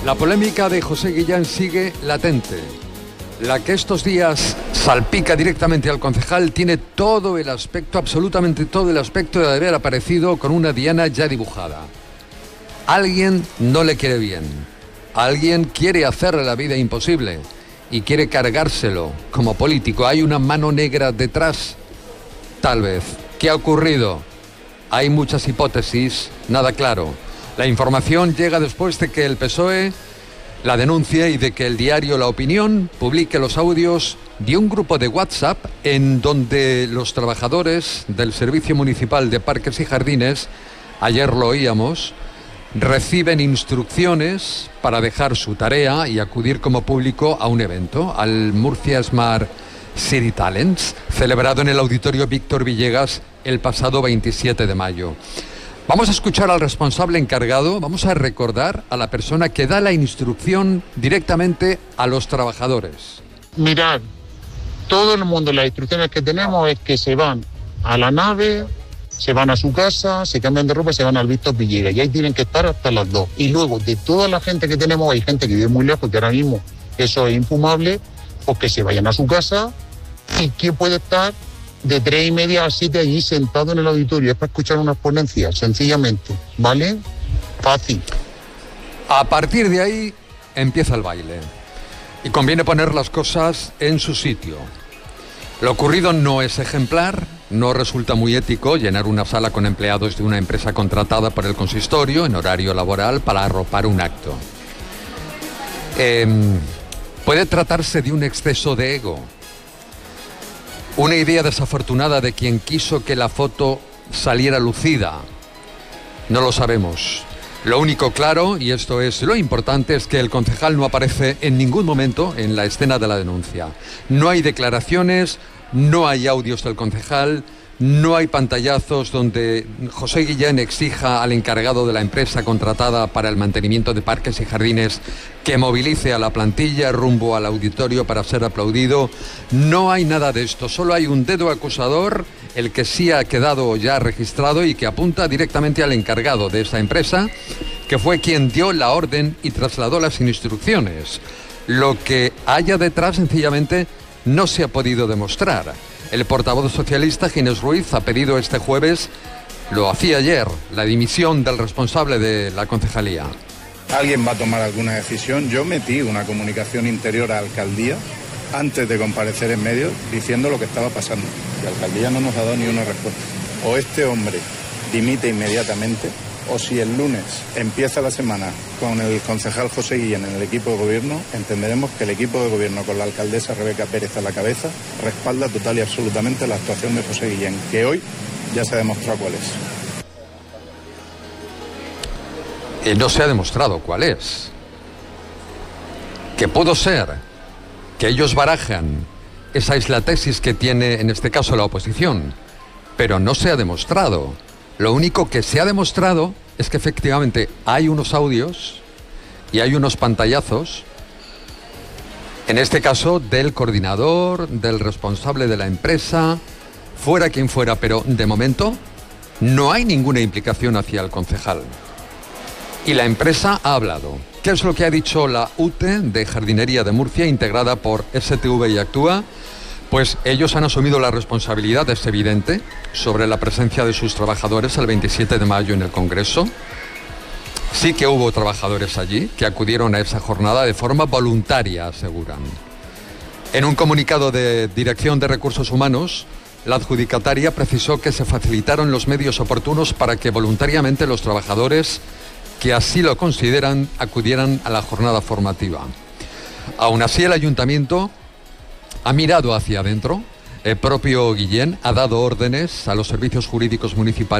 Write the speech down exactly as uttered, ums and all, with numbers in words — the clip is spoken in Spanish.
La polémica de José Guillén sigue latente. La que estos días salpica directamente al concejal tiene todo el aspecto, absolutamente todo el aspecto de haber aparecido con una diana ya dibujada. Alguien no le quiere bien. Alguien quiere hacerle la vida imposible y quiere cargárselo como político. Hay una mano negra detrás, tal vez. ¿Qué ha ocurrido? Hay muchas hipótesis, nada claro. La información llega después de que el P S O E la denuncie y de que el diario La Opinión publique los audios de un grupo de WhatsApp en donde los trabajadores del Servicio Municipal de Parques y Jardines, ayer lo oíamos, reciben instrucciones para dejar su tarea y acudir como público a un evento, al Murcia Smart City Talents, celebrado en el Auditorio Víctor Villegas el pasado veintisiete de mayo. Vamos a escuchar al responsable encargado, vamos a recordar a la persona que da la instrucción directamente a los trabajadores. Mirad, todo el mundo, las instrucciones que tenemos es que se van a la nave, se van a su casa, se cambian de ropa y se van al Víctor Villegas. Y ahí tienen que estar hasta las dos. Y luego, de toda la gente que tenemos, hay gente que vive muy lejos, que ahora mismo eso es infumable, pues que se vayan a su casa. ¿Y quién puede estar de tres y media a siete allí sentado en el auditorio? Es para escuchar unas ponencias, sencillamente, ¿vale? Fácil. A partir de ahí empieza el baile. Y conviene poner las cosas en su sitio. Lo ocurrido no es ejemplar, no resulta muy ético llenar una sala con empleados de una empresa contratada por el consistorio en horario laboral para arropar un acto. Eh, puede tratarse de un exceso de ego. Una idea desafortunada de quien quiso que la foto saliera lucida. No lo sabemos. Lo único claro, y esto es lo importante, es que el concejal no aparece en ningún momento en la escena de la denuncia. No hay declaraciones, no hay audios del concejal, no hay pantallazos donde José Guillén exija al encargado de la empresa contratada para el mantenimiento de parques y jardines que movilice a la plantilla rumbo al auditorio para ser aplaudido. No hay nada de esto, solo hay un dedo acusador, el que sí ha quedado ya registrado y que apunta directamente al encargado de esa empresa, que fue quien dio la orden y trasladó las instrucciones. Lo que haya detrás sencillamente no se ha podido demostrar. El portavoz socialista Ginés Ruiz ha pedido este jueves, lo hacía ayer, la dimisión del responsable de la concejalía. Alguien va a tomar alguna decisión. Yo metí una comunicación interior a la alcaldía antes de comparecer en medios diciendo lo que estaba pasando. La alcaldía no nos ha dado ni una respuesta. O este hombre dimite inmediatamente, o si el lunes empieza la semana con el concejal José Guillén en el equipo de gobierno, entenderemos que el equipo de gobierno con la alcaldesa Rebeca Pérez a la cabeza respalda total y absolutamente la actuación de José Guillén, que hoy ya se ha demostrado cuál es. Y no se ha demostrado cuál es. Que pudo ser que ellos barajan, esa es la tesis que tiene en este caso la oposición, pero no se ha demostrado. Lo único que se ha demostrado es que efectivamente hay unos audios y hay unos pantallazos, en este caso del coordinador, del responsable de la empresa, fuera quien fuera, pero de momento no hay ninguna implicación hacia el concejal. Y la empresa ha hablado. ¿Qué es lo que ha dicho la U T E de Jardinería de Murcia, integrada por S T V y Actúa? Pues ellos han asumido la responsabilidad, es evidente, sobre la presencia de sus trabajadores el veintisiete de mayo en el Congreso. Sí que hubo trabajadores allí que acudieron a esa jornada de forma voluntaria, aseguran. En un comunicado de Dirección de Recursos Humanos, la adjudicataria precisó que se facilitaron los medios oportunos para que voluntariamente los trabajadores que así lo consideran acudieran a la jornada formativa. Aún así, el ayuntamiento ha mirado hacia adentro. El propio Guillén ha dado órdenes a los servicios jurídicos municipales